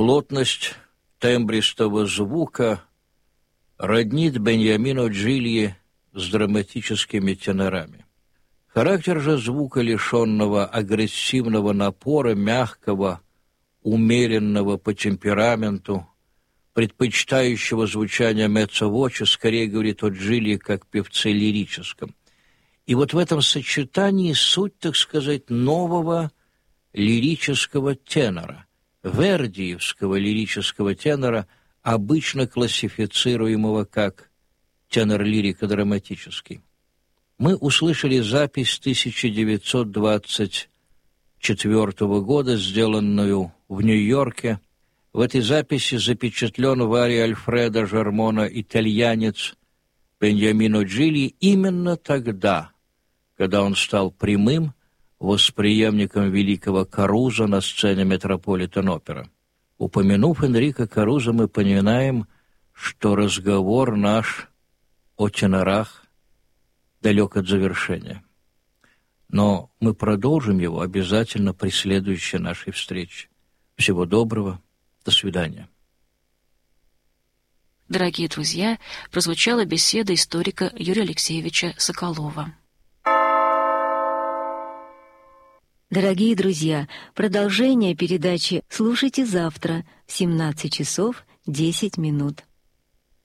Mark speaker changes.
Speaker 1: Плотность тембристого звука роднит Беньямино Джилли с драматическими тенорами. Характер же звука, лишенного агрессивного напора, мягкого, умеренного по темпераменту, предпочитающего звучание меццо-воче, скорее говорит о Джилли как певце лирическом. И вот в этом сочетании суть, так сказать, нового лирического тенора, вердиевского лирического тенора, обычно классифицируемого как тенор лирико-драматический. Мы услышали запись 1924 года, сделанную в Нью-Йорке. В этой записи запечатлен в арии Альфреда Жермона итальянец Беньямино Джилли именно тогда, когда он стал прямым восприемником великого Карузо на сцене Метрополитен-опера. Упомянув Энрико Карузо, мы понимаем, что разговор наш о тенорах далек от завершения. Но мы продолжим его обязательно при следующей нашей встрече. Всего доброго. До свидания.
Speaker 2: Дорогие друзья, прозвучала беседа историка Юрия Алексеевича Соколова.
Speaker 3: Дорогие друзья, продолжение передачи слушайте завтра в 17 часов 10 минут.